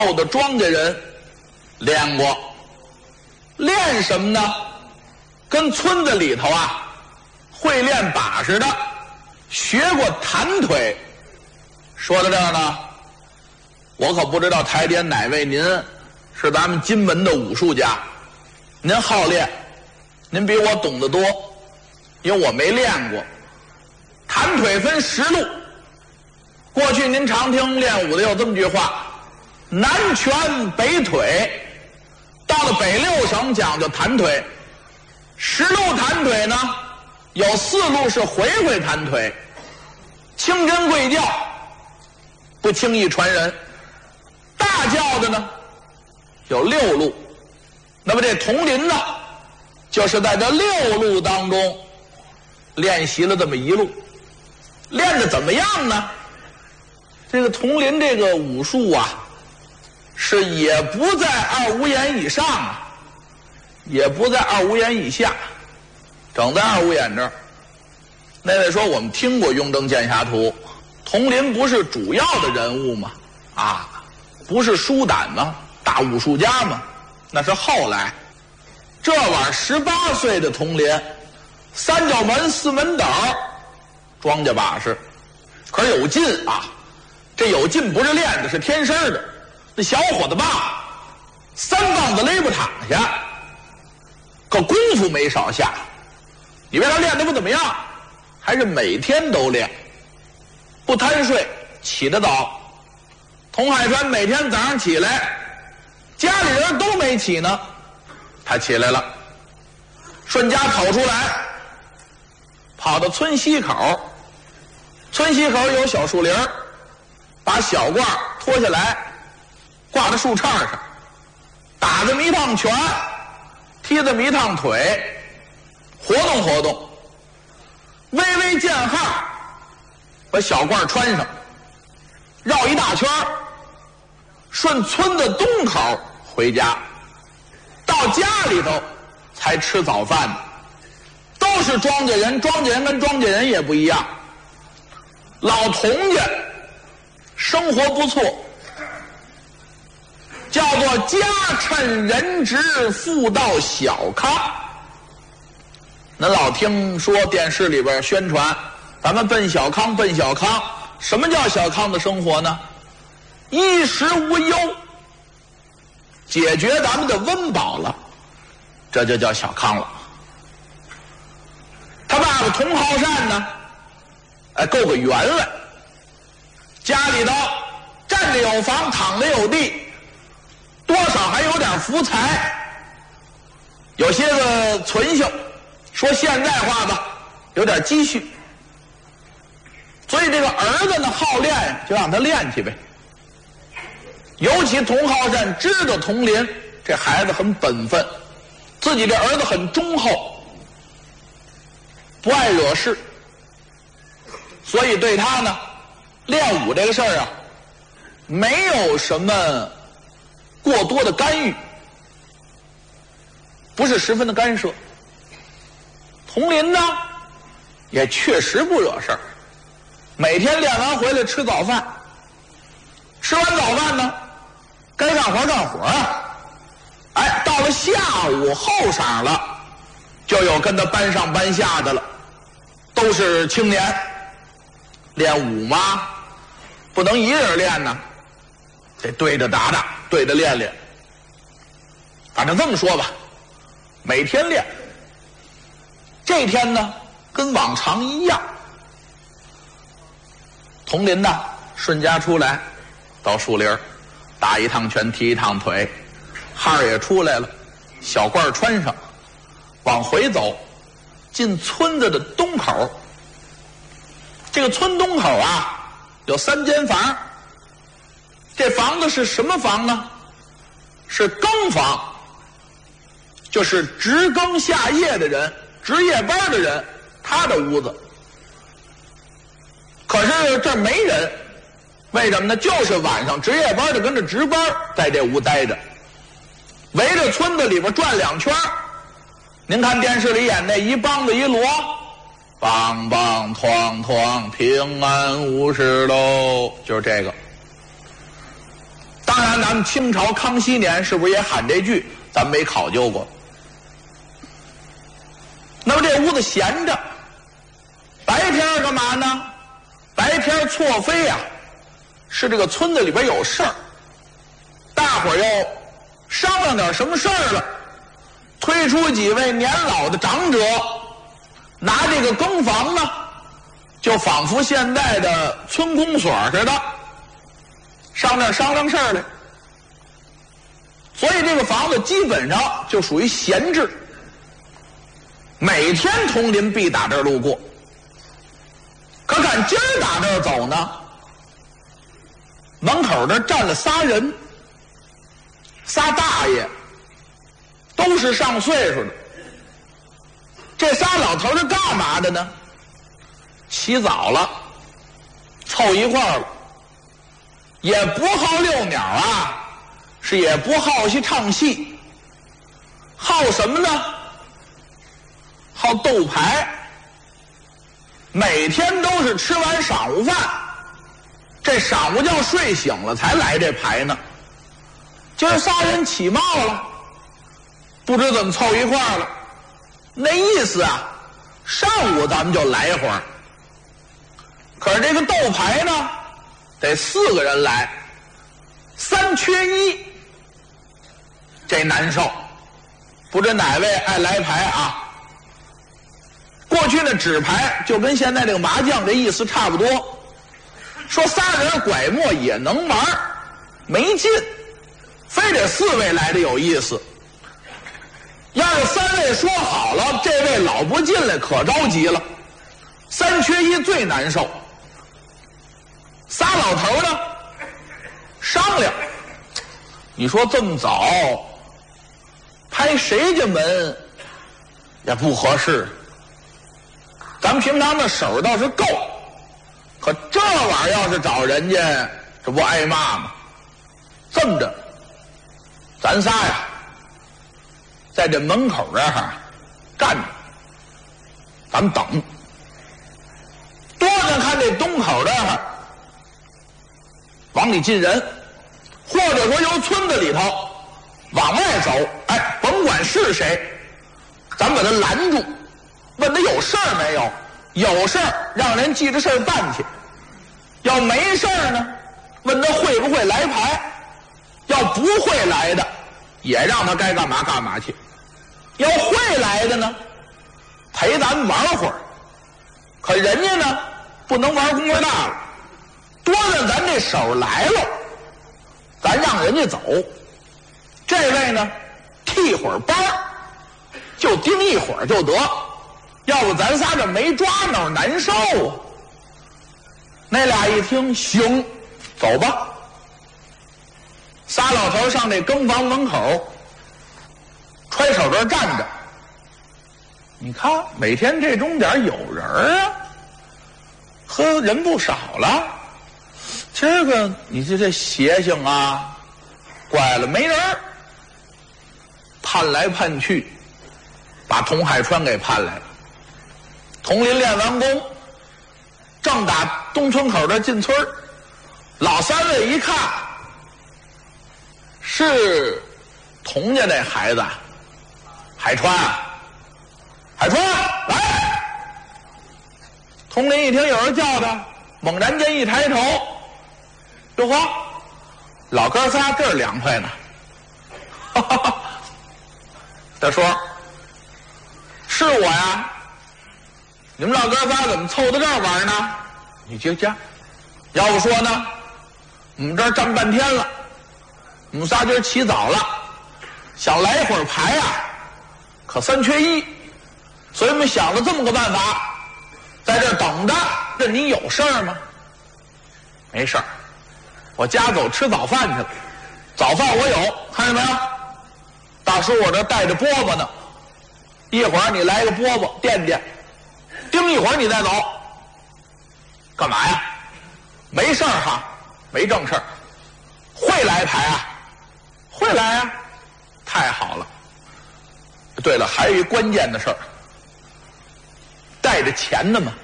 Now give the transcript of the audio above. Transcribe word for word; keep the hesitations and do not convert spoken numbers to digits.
后的庄稼人练过，练什么呢？跟村子里头啊会练把式的学过弹腿。说到这儿呢，我可不知道台点哪位您是咱们金门的武术家，您好练，您比我懂得多，因为我没练过。弹腿分十路，过去您常听练武的有这么句话，南拳北腿，到了北六省讲究弹腿。十路弹腿呢，有四路是回回弹腿，清真贵教不轻易传人，大教的呢有六路。那么这铜林呢，就是在这六路当中练习了这么一路。练得怎么样呢？这个铜林这个武术啊，是也不在二五眼以上啊，也不在二五眼以下，整在二五眼这儿。那位说我们听过《雍正剑侠图》，铜林不是主要的人物吗？啊，不是书胆吗？大武术家吗？那是后来。这晚十八岁的铜林，三角门四门斗庄稼把式，可是有劲啊！这有劲不是练的，是天生的。那小伙子吧，三棒子勒不躺下，可功夫没少下。你别说练得不怎么样，还是每天都练，不贪睡，起得早。童海川每天早上起来，家里人都没起呢，他起来了，顺家跑出来，跑到村西口。村西口有小树林，把小褂脱下来挂在树杈上，打这么一趟拳，踢这么一趟腿，活动活动，微微见汗，把小褂穿上，绕一大圈，顺村的东口回家。到家里头才吃早饭呢，都是庄稼人，庄稼人跟庄稼人也不一样。老童家生活不错，叫做家趁人直，富到小康。恁老听说电视里边宣传咱们奔小康奔小康，什么叫小康的生活呢？衣食无忧，解决咱们的温饱了，这就叫小康了。他爸爸童浩善呢，哎，够个圆来，家里头站着有房，躺着有地，多少还有点福财，有些个存性，说现代话吧，有点积蓄。所以这个儿子呢好练，就让他练去呗。尤其童浩善知道童林这孩子很本分，自己这儿子很忠厚，不爱惹事，所以对他呢练武这个事儿啊，没有什么过多的干预，不是十分的干涉。童林呢也确实不惹事儿，每天练完回来吃早饭，吃完早饭呢该干活干活啊。哎，到了下午后晌了，就有跟他班上班下的了，都是青年。练武嘛，不能一人练呢，得对着打打，对着练练。反正这么说吧，每天练。这天呢跟往常一样，童林呢顺家出来，到树林打一趟拳，踢一趟腿，汗儿也出来了，小褂穿上，往回走，进村子的东口。这个村东口啊有三间房，这房子是什么房呢？是更房，就是值更下夜的人，值夜班的人，他的屋子。可是这儿没人，为什么呢？就是晚上值夜班的跟着值班在这屋待着，围着村子里边转两圈。您看电视里演那一梆子一锣，梆梆哐哐，平安无事喽，就是这个。 当然，咱们清朝康熙年是不是也喊这句？咱没考究过。那么这屋子闲着，白天干嘛呢？白天错非呀、啊，是这个村子里边有事儿，大伙儿要商量点什么事儿了，推出几位年老的长者，拿这个更房呢，就仿佛现在的村公所似的，上那儿商量事儿来。所以这个房子基本上就属于闲置，每天同林必打这儿路过。可赶今儿打这儿走呢，门口这站了仨人，仨大爷，都是上岁数的。这仨老头是干嘛的呢？起早了，凑一块儿了，也不好遛鸟啊，是也不好去唱戏，好什么呢？好斗牌。每天都是吃完晌午饭，这晌午觉睡醒了才来这牌呢。今儿仨人起冒了，不知怎么凑一块儿了。那意思啊，上午咱们就来会儿。可是这个斗牌呢，得四个人来，三缺一，这难受。不知哪位爱来牌啊？过去那纸牌就跟现在这个麻将这意思差不多，说仨人拐磨也能玩，没劲，非得四位来的有意思。要是三位说好了，这位老不进来可着急了，三缺一最难受。仨老头呢商量，你说这么早拍谁家门也不合适，咱们平常的手倒是够，可这玩意儿要是找人家，这不挨骂吗？这么着，咱仨呀，在这门口这儿站着，咱们等。多着看这东口这儿往里进人，或者说由村子里头往外走，哎，甭管是谁，咱把他拦住。问他有事儿没有？有事儿让人记着事儿办去。要没事儿呢，问他会不会来牌。要不会来的，也让他该干嘛干嘛去。要会来的呢，陪咱们玩会儿。可人家呢，不能玩功夫大了，多了咱这手来了，咱让人家走。这位呢，替会儿班就盯一会儿就得。要不咱仨这没抓挠难受啊。那俩一听行，走吧。仨老头上这更房门口揣手这站着，你看每天这钟点有人啊，呵，人不少了。今儿个你这这邪性啊，怪了，没人。盼来盼去，把童海川给盼来了。佟林练完功，正打东村口这进村，老三位一看，是佟家那孩子海川啊，海川来。佟林一听有人叫他，猛然间一抬头，哟呵，老哥仨这儿凉快呢。哈哈哈，他说是我呀，你们老哥仨怎么凑到这儿玩呢？你听听，要不说呢，我们这儿站半天了，我们仨今儿起早了，想来一会儿牌啊，可三缺一，所以我们想了这么个办法，在这儿等着。这你有事儿吗？没事儿，我家走吃早饭去了，早饭我有，看见没有？大叔我这带着饽饽呢，一会儿你来个饽饽垫垫，盯一会儿你再走。干嘛呀？没事儿哈，没正事儿。会来牌啊？会来啊，太好了。对了，还有一关键的事儿，带着钱的嘛。